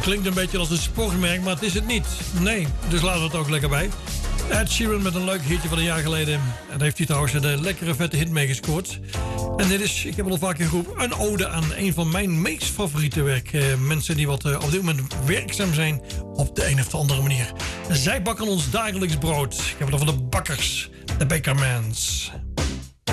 klinkt een beetje als een sportmerk, maar het is het niet. Nee, dus laten we het ook lekker bij. Ed Sheeran met een leuk hitje van een jaar geleden. En daar heeft hij trouwens een lekkere vette hit mee gescoord. En dit is, ik heb het al vaker geroepen, een ode aan een van mijn meest favoriete mensen die wat op dit moment werkzaam zijn op de een of de andere manier. Zij bakken ons dagelijks brood. Ik heb het over de bakkers, de Bakermans.